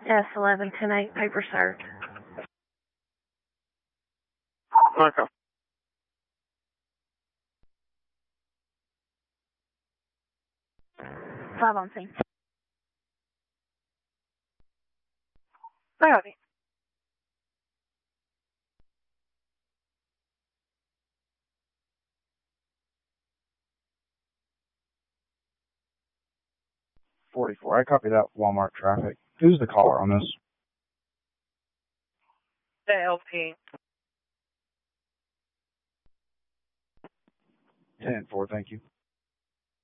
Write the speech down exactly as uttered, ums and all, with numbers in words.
S eleven ten eight, paper served. Michael. Five on scene. Howdy. forty-four. I copy that Walmart traffic. Who's the caller on this? The L P. ten four, thank you.